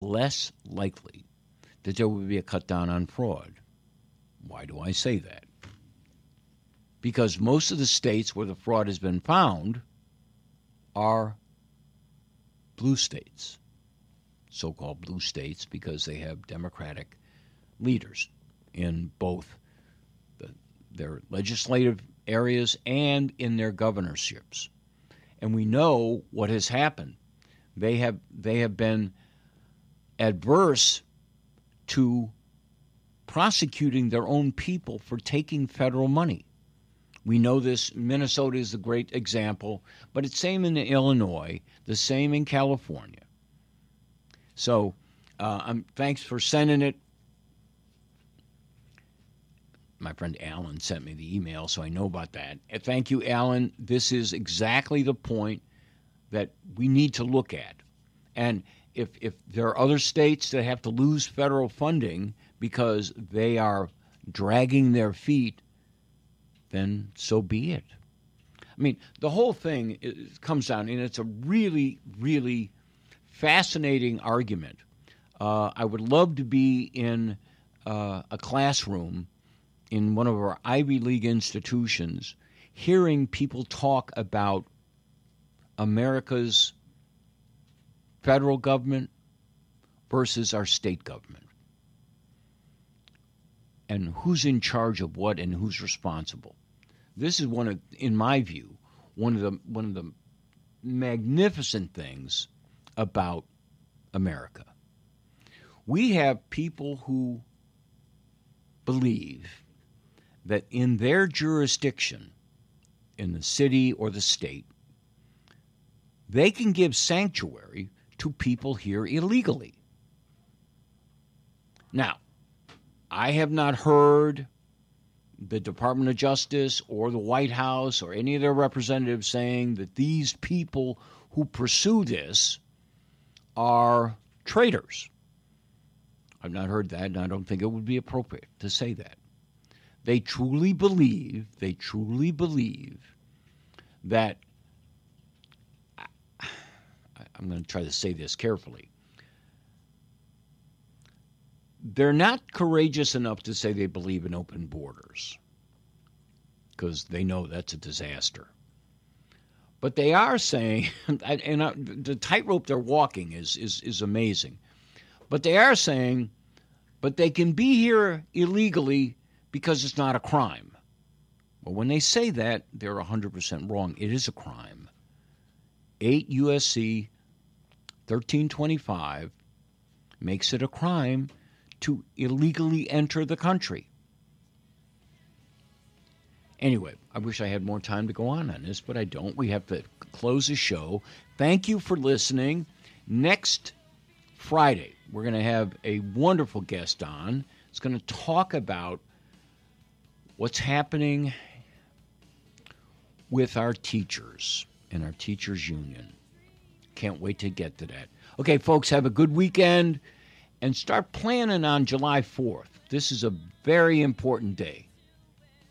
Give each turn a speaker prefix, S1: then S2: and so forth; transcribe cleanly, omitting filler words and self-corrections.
S1: less likely that there will be a cut down on fraud. Why do I say that? Because most of the states where the fraud has been found are blue states, so-called blue states, because they have Democratic leaders in both their legislative areas and in their governorships. And we know what has happened. They have been adverse to prosecuting their own people for taking federal money. We know this. Minnesota is a great example, but it's same in Illinois, the same in California. So thanks for sending it. My friend Alan sent me the email, so I know about that. Thank you, Alan. This is exactly the point that we need to look at. And if there are other states that have to lose federal funding because they are dragging their feet, then so be it. I mean, the whole thing comes down, and it's a really, really fascinating argument. I would love to be in a classroom in one of our Ivy League institutions, hearing people talk about America's federal government versus our state government, and who's in charge of what and who's responsible. This is in my view, one of the magnificent things about America. We have people who believe that in their jurisdiction, in the city or the state, they can give sanctuary to people here illegally. Now, I have not heard the Department of Justice or the White House or any of their representatives saying that these people who pursue this are traitors. I've not heard that, and I don't think it would be appropriate to say that. They truly believe that, I'm going to try to say this carefully, they're not courageous enough to say they believe in open borders, because they know that's a disaster. But they are saying, and the tightrope they're walking is amazing, but they are saying, but they can be here illegally because it's not a crime. Well, when they say that, they're 100% wrong. It is a crime. 8 U.S.C. 1325 makes it a crime to illegally enter the country. Anyway, I wish I had more time to go on this, but I don't. We have to close the show. Thank you for listening. Next Friday, we're going to have a wonderful guest on. It's going to talk about what's happening with our teachers and our teachers' union. Can't wait to get to that. Okay, folks, have a good weekend and start planning on July 4th. This is a very important day.